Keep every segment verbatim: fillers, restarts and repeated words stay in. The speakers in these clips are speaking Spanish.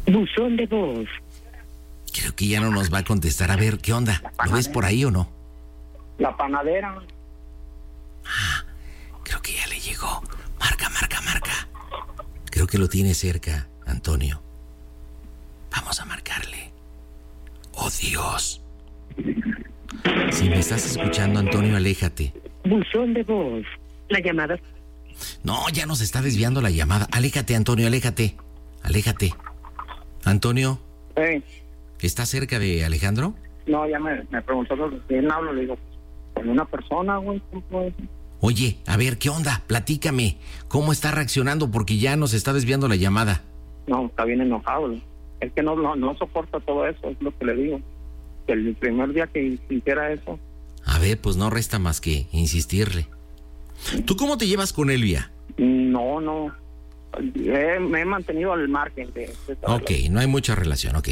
Buzón de voz. Creo que ya no nos va a contestar. A ver, ¿qué onda? ¿Lo ves por ahí o no? La panadera. Ah, creo que ya le llegó. Marca, marca, marca. Creo que lo tiene cerca, Antonio. Vamos a marcarle. ¡Oh, Dios! Si me estás escuchando, Antonio, aléjate. Buzón de voz. La llamada... No, ya nos está desviando la llamada. Aléjate, Antonio, aléjate. Aléjate. Antonio. Sí. ¿Estás cerca de Alejandro? No, ya me, me preguntó quién hablo. Le digo, con una persona, güey. Oye, a ver, ¿qué onda? Platícame. ¿Cómo está reaccionando? Porque ya nos está desviando la llamada. No, está bien enojado. Güey. Es que no, no, no soporta todo eso, es lo que le digo. Que el primer día que hiciera eso... A ver, pues no resta más que insistirle. ¿Tú cómo te llevas con Elvia? No, no. Eh, me he mantenido al margen de... de ok, no hay mucha relación, ok.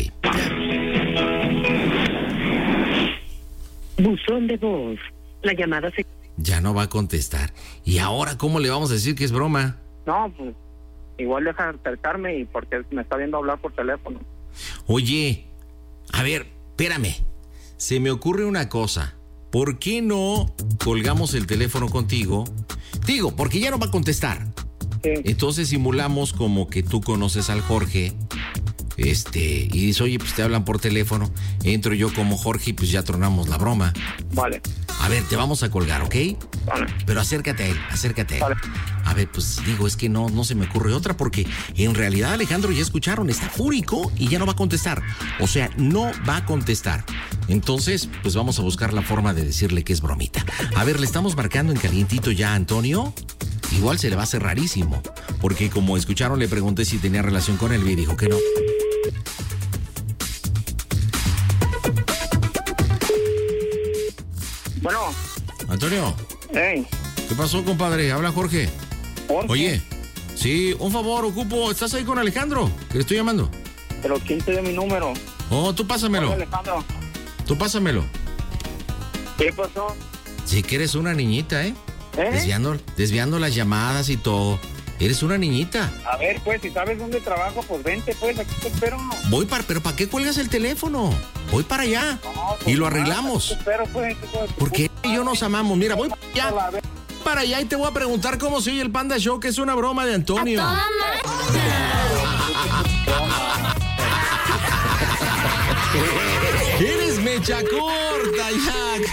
Buzón de voz. La llamada se... Ya no va a contestar. ¿Y ahora cómo le vamos a decir que es broma? No, pues igual deja de acercarme y porque me está viendo hablar por teléfono. Oye, a ver, espérame. Se me ocurre una cosa. ¿Por qué no colgamos el teléfono contigo? Digo, porque ya no va a contestar. Sí. Entonces simulamos como que tú conoces al Jorge. Este, y dices, oye, pues te hablan por teléfono. Entro yo como Jorge y pues ya tronamos la broma. Vale. A ver, te vamos a colgar, ¿ok? Vale. Pero acércate a él, acércate a él. Vale. A ver, pues digo, es que no, no se me ocurre otra porque en realidad Alejandro ya escucharon, está fúrico y ya no va a contestar. O sea, no va a contestar. Entonces, pues vamos a buscar la forma de decirle que es bromita. A ver, le estamos marcando en calientito ya a Antonio. Igual se le va a hacer rarísimo. Porque como escucharon, le pregunté si tenía relación con él y dijo que no. Bueno. Antonio. Hey. ¿Qué pasó, compadre? Habla Jorge. Jorge. Oye, sí, un favor, ocupo. ¿Estás ahí con Alejandro? Que le estoy llamando. Pero ¿quién te dio mi número? Oh, tú pásamelo. Hola, Alejandro. Tú pásamelo. ¿Qué pasó? Sí que eres una niñita, ¿eh? ¿Eh? Desviando, desviando las llamadas y todo. Eres una niñita. A ver, pues, si sabes dónde trabajo, pues vente, pues, aquí te espero. Voy para... ¿Pero para qué cuelgas el teléfono? Voy para allá. No, pues, y lo nada, arreglamos. te espero, pues. pues Porque él y yo nos amamos. Mira, voy para allá. Para allá y te voy a preguntar cómo se oye el Panda Show, que es una broma de Antonio. Eres mecha corta, Jack.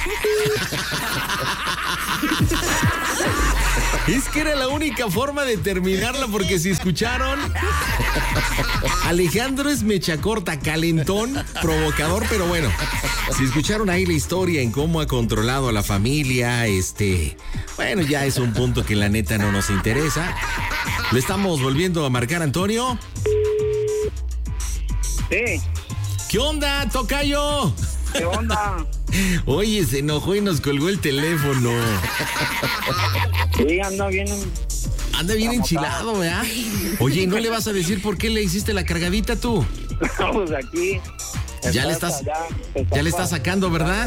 Es que era la única forma de terminarla, porque si escucharon, Alejandro es mecha corta, calentón, provocador, pero bueno, si escucharon ahí la historia en cómo ha controlado a la familia, este, bueno, ya es un punto que la neta no nos interesa. Le estamos volviendo a marcar a Antonio. Sí. ¿Qué onda, tocayo? ¿Qué onda? Oye, se enojó y nos colgó el teléfono. Sí, anda bien. Anda bien enchilado, ¿verdad? Oye, ¿no le vas a decir por qué le hiciste la cargadita tú? Vamos aquí. Ya le estás, ya le estás sacando, ¿verdad?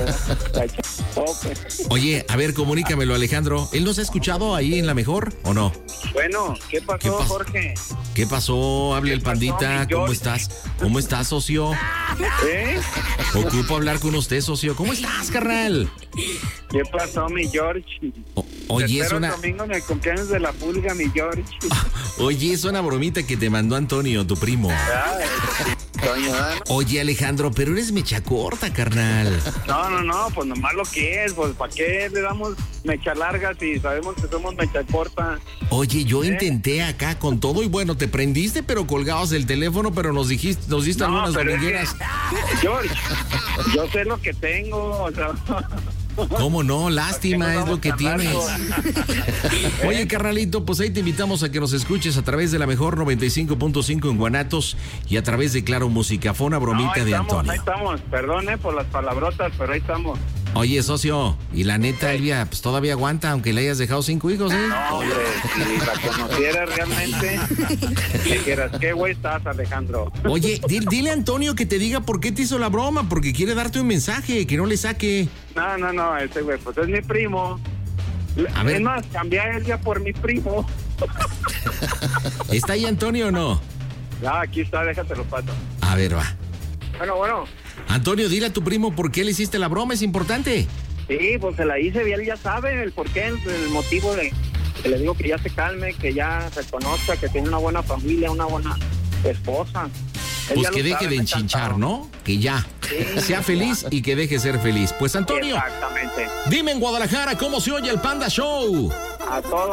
Oye, a ver, comunícamelo, Alejandro. ¿Él nos ha escuchado ahí en La Mejor o no? Bueno, ¿qué pasó, ¿Qué pas- Jorge? ¿Qué pasó? Hable el pasó, pandita. mi ¿Cómo George? estás? ¿Cómo estás, socio? ¿Eh? Ocupo hablar con usted, socio. ¿Cómo estás, carnal? ¿Qué pasó, mi George? O- oye, Te es espero una... el domingo en el cumpleaños de la pulga, mi George. Oye, es una bromita que te mandó Antonio, tu primo. Ay, coño, ¿no? Oye, Alejandro, pero eres mecha corta, carnal. No, no, no, pues nomás lo que es, pues ¿para qué le damos mecha larga si sabemos que somos mecha corta? Oye, yo ¿Eh? intenté acá con todo y bueno, te prendiste, pero colgabas el teléfono, pero nos dijiste, nos diste No, algunas pero es que, domingueras. George, yo sé lo que tengo, o sea... ¿Cómo no? Lástima es lo que tienes. ¿Eh? Oye, carnalito, pues ahí te invitamos a que nos escuches a través de La Mejor noventa y cinco punto cinco en Guanatos y a través de Claro Musicafona, bromita No, ahí de estamos, Antonio. ahí estamos, perdone por las palabrotas, pero ahí estamos. Oye, socio, y la neta, Elvia, pues todavía aguanta, aunque le hayas dejado cinco hijos, ¿eh? No, hombre, si la conociera realmente, dijeras, ¿qué güey estás, Alejandro? Oye, di- dile a Antonio que te diga por qué te hizo la broma, porque quiere darte un mensaje, que no le saque. No, no, no, ese güey, pues es mi primo. A ver. Es más, cambié a él ya por mi primo. ¿Está ahí Antonio o no? Ya, aquí está, déjate lo paso. A ver, va. Bueno, bueno. Antonio, dile a tu primo por qué le hiciste la broma, es importante. Sí, pues se la hice y él ya sabe el porqué, el, el motivo de que le digo que ya se calme, que ya reconozca que tiene una buena familia, una buena esposa. Él Pues ya que lo deje sabe, de me enchinchar, encantaba. ¿no? Que ya Sí, sea feliz y que deje ser feliz. Pues Antonio, Exactamente. dime en Guadalajara cómo se oye el Panda Show. A todos.